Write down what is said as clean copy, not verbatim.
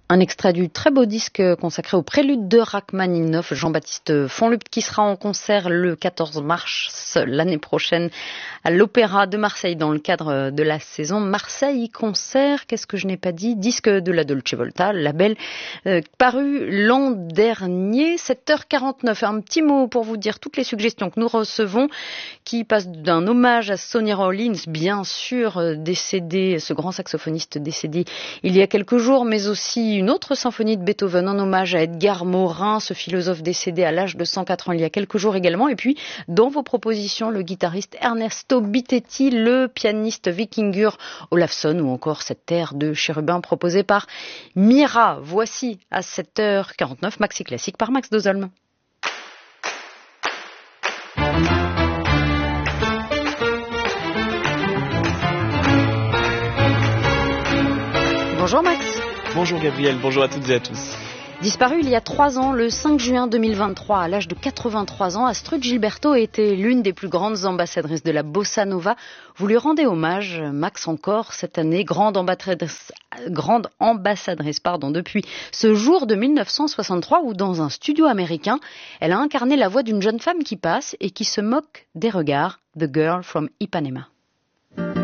Un extrait du très beau disque consacré au prélude de Rachmaninov, Jean-Baptiste Fonlupt, qui sera en concert le 14 mars l'année prochaine à l'Opéra de Marseille dans le cadre de la saison Marseille Concert. Qu'est-ce que je n'ai pas dit? Disque de la Dolce Volta, label paru l'an dernier. 7h49. Un petit mot pour vous dire toutes les suggestions que nous recevons qui passent d'un hommage à Sonny Rollins, bien sûr décédé, ce grand saxophoniste décédé il y a quelques jours, mais aussi une autre symphonie de Beethoven en hommage à Edgar Morin, ce philosophe décédé à l'âge de 104 ans il y a quelques jours également. Et puis, dans vos propositions, le guitariste Ernesto Bittetti, le pianiste Vikingur Olafsson ou encore cette air de chérubin proposée par Mira. Voici à 7h49 Maxi Classique par Max Dozolm. Bonjour Max. Bonjour Gabriel, bonjour à toutes et à tous. Disparu il y a 3 ans, le 5 juin 2023, à l'âge de 83 ans, Astrud Gilberto était l'une des plus grandes ambassadrices de la bossa nova. Vous lui rendez hommage, Max, encore cette année, grande ambassadrice depuis ce jour de 1963 où, dans un studio américain, elle a incarné la voix d'une jeune femme qui passe et qui se moque des regards, The Girl from Ipanema.